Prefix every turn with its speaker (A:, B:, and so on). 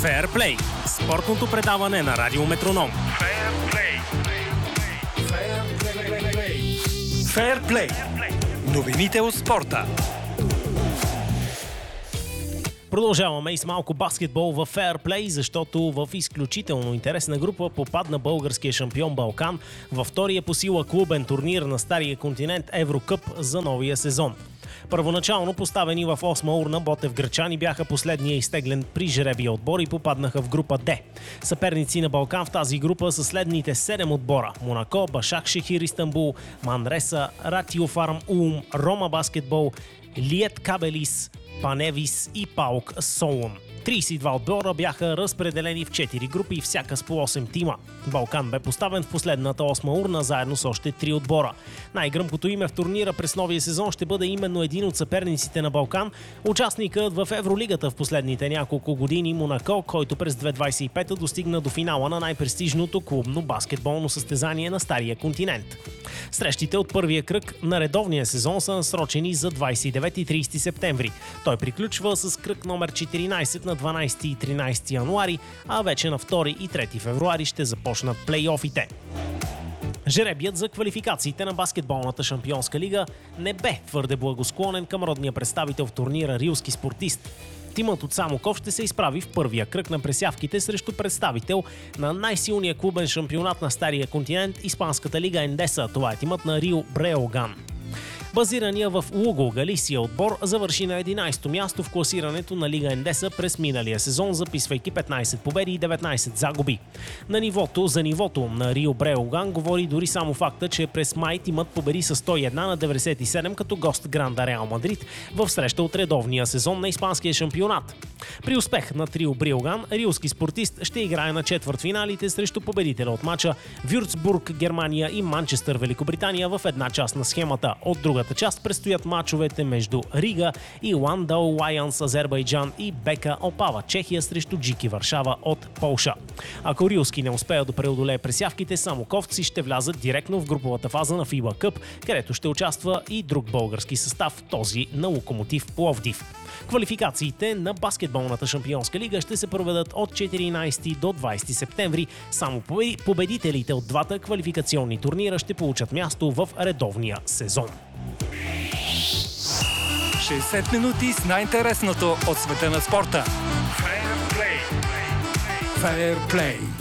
A: Фейерплей – спортното предаване на Радио Метроном. Фейерплей. Новините от спорта. Продължаваме и с малко баскетбол в Фейерплей, защото в изключително интересна група попадна българския шампион Балкан във втория по сила клубен турнир на Стария континент Еврокъп за новия сезон. Първоначално поставени в 8-ма урна, Ботев-грачани бяха последния изтеглен при жребия отбор и попаднаха в група Д. Съперници на Балкан в тази група са следните 7 отбора: Монако, Башакшехир Истанбул, Манреса, Ратиофарм Улм, Рома Баскетбол, Лиет Кабелис, Паневис и Паук Солун. 32 отбора бяха разпределени в 4 групи, всяка с по 8 тима. Балкан бе поставен в последната 8-ма урна заедно с още 3 отбора. Най-гръмкото име в турнира през новия сезон ще бъде именно един от съперниците на Балкан, участникът в Евролигата в последните няколко години Монако, който през 2025 достигна до финала на най-престижното клубно баскетболно състезание на Стария континент. Срещите от първия кръг на редовния сезон са насрочени за 29 и 30 септември. Той приключва с кръг номер 14 на 12 и 13 януари, а вече на 2 и 3 февруари ще започнат плейофите. Жребият за квалификациите на баскетболната шампионска лига не бе твърде благосклонен към родния представител в турнира рилски спортист. Тимът от Самоков ще се изправи в първия кръг на пресявките срещу представител на най-силния клубен шампионат на Стария континент, Испанската лига Ендеса. Това е тимът на Рио Бреоган. Базирания в Луго, Галисия отбор завърши на 11-то място в класирането на Лига Ендеса през миналия сезон, записвайки 15 победи и 19 загуби. За нивото на Рио Бреоган говори дори само факта, че през май тимът победи с 101 на 97 като гост Гранда Реал Мадрид в среща от редовния сезон на испанския шампионат. При успех на Рио Бреоган, рилски спортист ще играе на четвъртфиналите срещу победителя от мача Вюрцбург, Германия и Манчестър, Великобритания в една част на схемата. От другата част предстоят мачовете между Рига и Ландау Лайонс, Азербайджан и Бека Опава, Чехия срещу Джики Варшава от Полша. Ако рилски не успеят да преодолее пресявките, самоковци ще влязат директно в груповата фаза на FIBA Къп, където ще участва и друг български състав, този на Локомотив Пловдив. Квалификациите на баскетболната шампионска лига ще се проведат от 14 до 20 септември. Само победителите от двата квалификационни турнира ще получат място в редовния сезон.
B: 60 минути с най-интересното от света на спорта. Фейерплей.